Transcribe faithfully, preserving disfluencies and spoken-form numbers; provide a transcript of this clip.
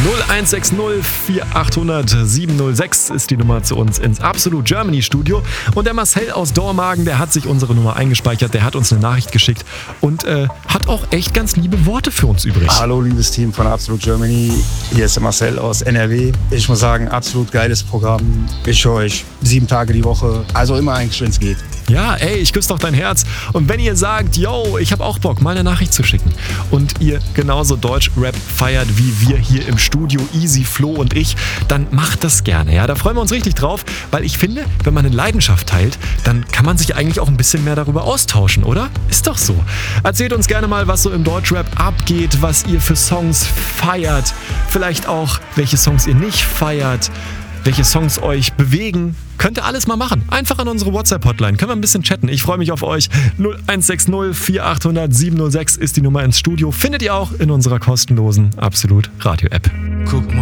null eins sechs null vier acht null null sieben null sechs ist die Nummer zu uns ins Absolut Germany Studio. Und der Marcel aus Dormagen, der hat sich unsere Nummer eingespeichert, der hat uns eine Nachricht geschickt und äh, hat auch echt ganz liebe Worte für uns übrig. Hallo liebes Team von Absolut Germany, hier ist der Marcel aus N R W. Ich muss sagen, absolut geiles Programm. Ich höre euch sieben Tage die Woche, also immer eigentlich, wenn es geht. Ja, ey, ich küsse doch dein Herz. Und wenn ihr sagt, yo, ich habe auch Bock, mal eine Nachricht zu schicken und ihr genauso Deutsch-Rap feiert wie wir hier im Studio, Easy, Flo und ich, dann macht das gerne. Ja, da freuen wir uns richtig drauf, weil ich finde, wenn man eine Leidenschaft teilt, dann kann man sich eigentlich auch ein bisschen mehr darüber austauschen, oder? Ist doch so. Erzählt uns gerne mal, was so im Deutsch-Rap abgeht, was ihr für Songs feiert, vielleicht auch, welche Songs ihr nicht feiert, welche Songs euch bewegen. Könnt ihr alles mal machen. Einfach an unsere WhatsApp-Hotline. Können wir ein bisschen chatten. Ich freue mich auf euch. null eins sechs null vier acht null null sieben null sechs ist die Nummer ins Studio. Findet ihr auch in unserer kostenlosen Absolut Radio-App. Guck mal.